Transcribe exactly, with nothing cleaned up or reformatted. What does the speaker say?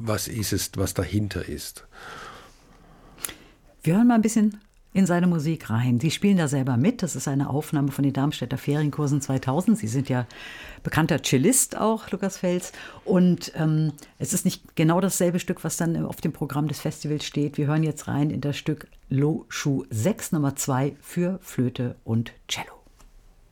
was ist es, was dahinter ist. Wir hören mal ein bisschen in seine Musik rein. Sie spielen da selber mit. Das ist eine Aufnahme von den Darmstädter Ferienkursen zweitausend. Sie sind ja bekannter Cellist auch, Lukas Fels. Und ähm, es ist nicht genau dasselbe Stück, was dann auf dem Programm des Festivals steht. Wir hören jetzt rein in das Stück Lo Shu sechs Nummer zwei für Flöte und Cello.